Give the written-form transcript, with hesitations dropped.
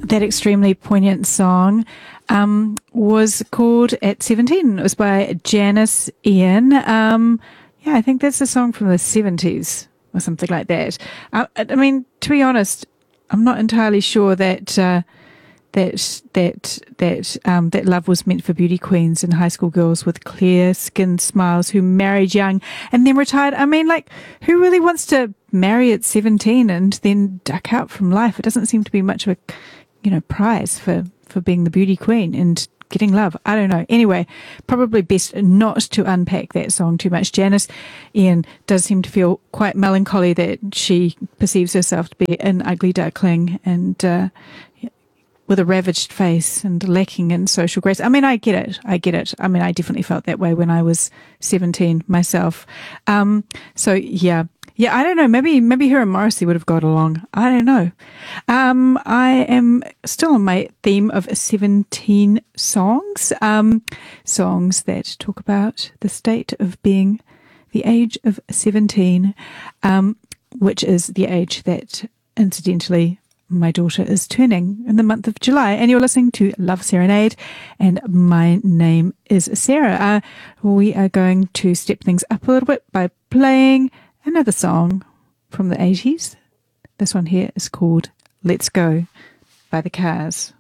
that extremely poignant song was called At 17. It was by Janice Ian. I think that's a song from the 70s or something like that. I mean, to be honest, I'm not entirely sure that that love was meant for beauty queens and high school girls with clear-skinned smiles who married young and then retired. I mean, like, who really wants to marry at 17 and then duck out from life? It doesn't seem to be much of a, prize for being the beauty queen and getting love. I don't know. Anyway, probably best not to unpack that song too much. Janice Ian does seem to feel quite melancholy that she perceives herself to be an ugly duckling and with a ravaged face and lacking in social grace. I mean, I get it. I mean, I definitely felt that way when I was 17 myself. Yeah, I don't know. Maybe her and Morrissey would have got along. I don't know. I am still on my theme of 17 songs. Songs that talk about the state of being the age of 17, which is the age that, incidentally, my daughter is turning in the month of July. And you're listening to Love Serenade, and my name is Sarah. We are going to step things up a little bit by playing another song from the 80s. This one here is called Let's Go by The Cars.